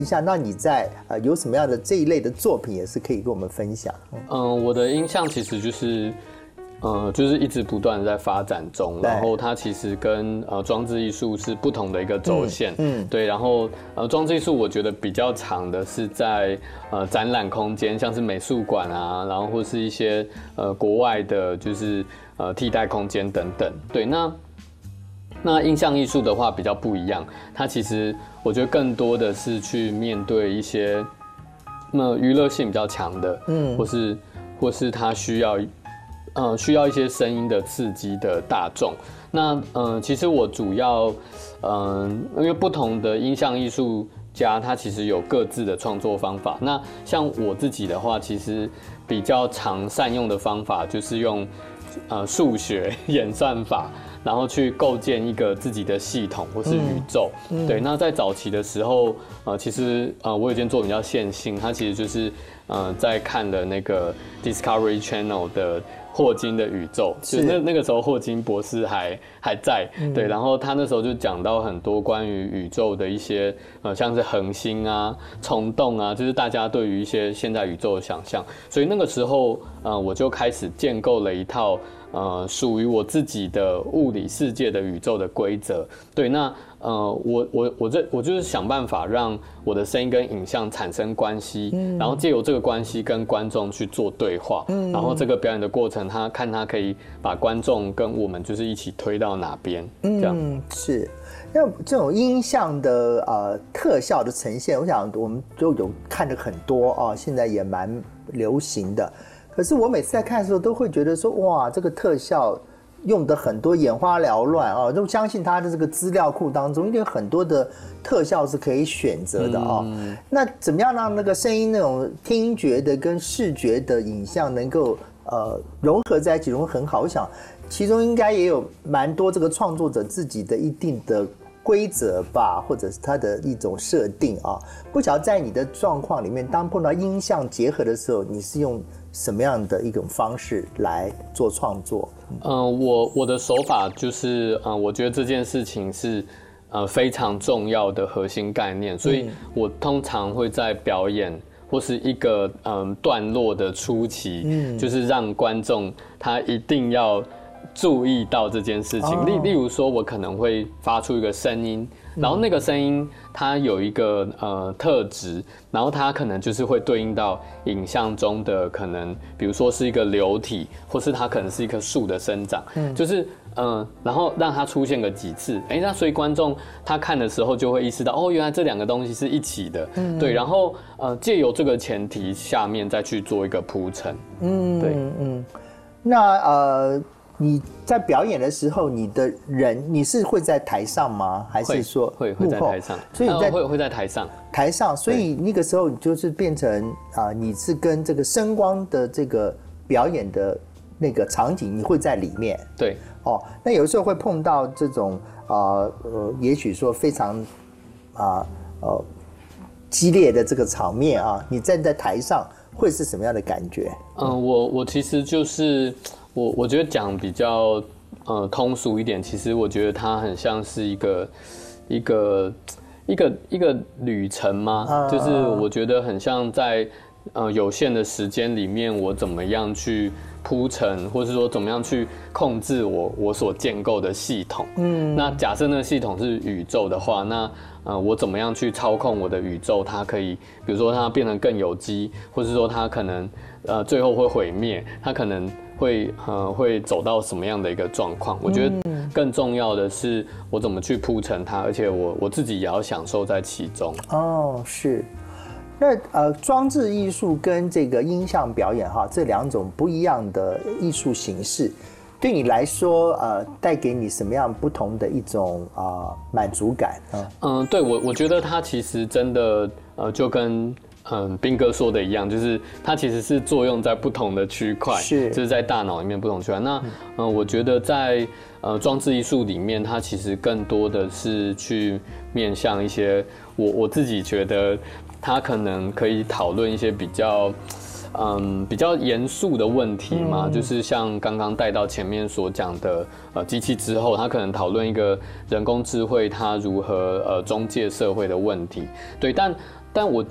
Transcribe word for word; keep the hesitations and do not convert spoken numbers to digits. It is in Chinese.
一下，那你在呃有什么样的这一类的作品也是可以跟我们分享？ 嗯、呃，我的音像其实就是。呃，就是一直不断的在发展中，然后它其实跟呃装置艺术是不同的一个轴线，嗯，嗯对，然后呃装置艺术我觉得比较长的是在呃展览空间，像是美术馆啊，然后或是一些呃国外的，就是呃替代空间等等，对，那那印象艺术的话比较不一样，它其实我觉得更多的是去面对一些那娱乐性比较强的，嗯，或是或是它需要。呃，需要一些声音的刺激的大众。那呃，其实我主要，嗯、呃，因为不同的音像艺术家，他其实有各自的创作方法。那像我自己的话，其实比较常善用的方法就是用呃数学演算法，然后去构建一个自己的系统或是宇宙。嗯嗯、对，那在早期的时候，呃，其实呃，我有件作品叫线性，它其实就是呃在看的那个 Discovery Channel 的。霍金的宇宙，就那那个时候霍金博士还还在，嗯、对，然后他那时候就讲到很多关于宇宙的一些呃，像是恒星啊、虫洞啊，就是大家对于一些现在宇宙的想象，所以那个时候呃，我就开始建构了一套呃属于我自己的物理世界的宇宙的规则，对，那。呃，我我我这我就是想办法让我的声音跟影像产生关系，嗯、然后借由这个关系跟观众去做对话，嗯、然后这个表演的过程，他看他可以把观众跟我们就是一起推到哪边，这样。 嗯，是。那这种音像的呃特效的呈现，我想我们都有看的很多啊，现在也蛮流行的。可是我每次在看的时候，都会觉得说，哇，这个特效。用的很多眼花缭乱啊，都相信他的这个资料库当中，一定有很多的特效是可以选择的啊。嗯、那怎么样让那个声音那种听觉的跟视觉的影像能够呃融合在一起，融合很好？我想其中应该也有蛮多这个创作者自己的一定的规则吧，或者是他的一种设定啊。不晓得在你的状况里面，当碰到音像结合的时候，你是用什么样的一种方式来做创作？ 嗯、呃，我我的手法就是，呃，我觉得这件事情是，呃，非常重要的核心概念，所以我通常会在表演或是一个嗯、呃、段落的初期，嗯，就是让观众他一定要注意到这件事情。例、哦、例如说，我可能会发出一个声音。然后那个声音它有一个呃特质，然后它可能就是会对应到影像中的可能，比如说是一个流体，或是它可能是一棵树的生长，嗯，就是嗯、呃，然后让它出现个几次，哎，那所以观众他看的时候就会意识到，哦，原来这两个东西是一起的，嗯，对，然后呃借由这个前提下面再去做一个铺陈，嗯，对， 嗯，那呃。你在表演的时候，你的人你是会在台上吗？还是说会会在台上？ 所以你在、 呃、会会在台上， 台上，所以那个时候你就是变成啊、呃，你是跟这个声光的这个表演的那个场景，你会在里面。 对， 哦，那有时候会碰到这种啊呃，也许说非常啊 呃, 呃激烈的这个场面啊，你站在台上会是什么样的感觉？ 嗯、呃，我我其实就是。我我觉得讲比较呃通俗一点，其实我觉得它很像是一个一个一个一个旅程嘛，啊、就是我觉得很像在呃有限的时间里面，我怎么样去铺陈，或是说怎么样去控制我我所建构的系统。嗯，那假设那个系统是宇宙的话，那呃我怎么样去操控我的宇宙？它可以，比如说它变得更有机，或是说它可能呃最后会毁灭，它可能。会呃会走到什么样的一个状况？我觉得更重要的是我怎么去铺陈它，而且我我自己也要享受在其中。 哦，是。那呃，装置艺术跟这个音像表演哈，这两种不一样的艺术形式，对你来说呃，带给你什么样不同的一种啊、呃、满足感啊？ 嗯、呃，对我我觉得它其实真的呃就跟。嗯，彬哥说的一样，就是它其实是作用在不同的区块， 是， 就是在大脑里面不同区块。那，嗯、呃，我觉得在呃装置艺术里面，它其实更多的是去面向一些我我自己觉得它可能可以讨论一些比较。嗯，比较严肃的问题嘛，嗯、就是像刚刚带到前面所讲的，呃，机器之后，它可能讨论一个人工智慧它如何呃中介社会的问题，对，但但我